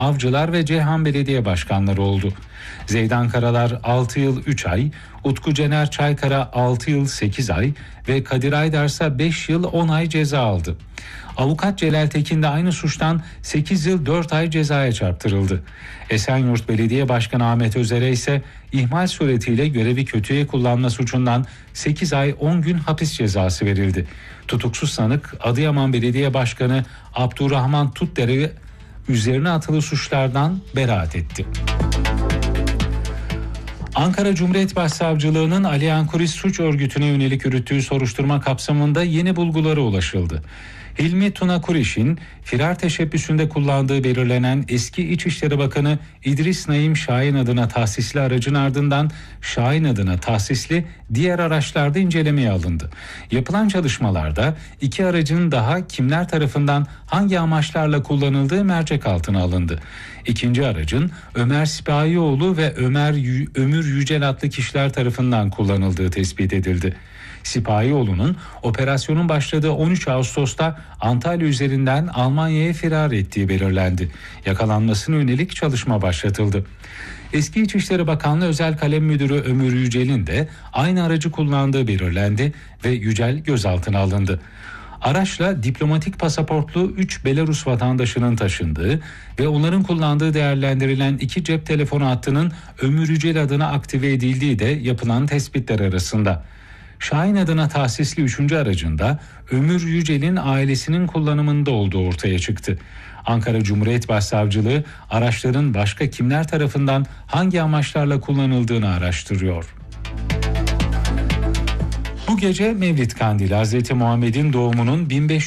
Avcılar ve Ceyhan Belediye Başkanları oldu. Zeydan Karalar 6 yıl 3 ay, Utku Cener Çaykara 6 yıl 8 ay ve Kadir Aydar ise 5 yıl 10 ay ceza aldı. Avukat Celal Tekin de aynı suçtan 8 yıl 4 ay cezaya çarptırıldı. Esenyurt Belediye Başkanı Ahmet Özer'e ise ihmal suretiyle görevi kötüye kullanma suçundan 8 ay 10 gün hapis cezası verildi. Tutuksuz sanık Adıyaman Belediye Başkanı Abdurrahman Tutdere üzerine atılı suçlardan beraat etti. Ankara Cumhuriyet Başsavcılığı'nın Ali Ankuris suç örgütüne yönelik yürüttüğü soruşturma kapsamında yeni bulgulara ulaşıldı. Hilmi Tuna Kuriş'in firar teşebbüsünde kullandığı belirlenen eski İçişleri Bakanı İdris Naim Şahin adına tahsisli aracın ardından Şahin adına tahsisli diğer araçlarda incelemeye alındı. Yapılan çalışmalarda iki aracın daha kimler tarafından hangi amaçlarla kullanıldığı mercek altına alındı. İkinci aracın Ömer Sipahioğlu ve Ömür Yücel adlı kişiler tarafından kullanıldığı tespit edildi. Sipahioğlu'nun operasyonun başladığı 13 Ağustos'ta Antalya üzerinden Almanya'ya firar ettiği belirlendi. Yakalanmasına yönelik çalışma başlatıldı. Eski İçişleri Bakanlığı Özel Kalem Müdürü Ömür Yücel'in de aynı aracı kullandığı belirlendi ve Yücel gözaltına alındı. Araçla diplomatik pasaportlu 3 Belarus vatandaşının taşındığı ve onların kullandığı değerlendirilen 2 cep telefonu hattının Ömür Yücel adına aktive edildiği de yapılan tespitler arasında. Şahin adına tahsisli 3. aracında Ömür Yücel'in ailesinin kullanımında olduğu ortaya çıktı. Ankara Cumhuriyet Başsavcılığı araçların başka kimler tarafından hangi amaçlarla kullanıldığını araştırıyor. Bu gece Mevlid Kandili Hazreti Muhammed'in doğumunun 1500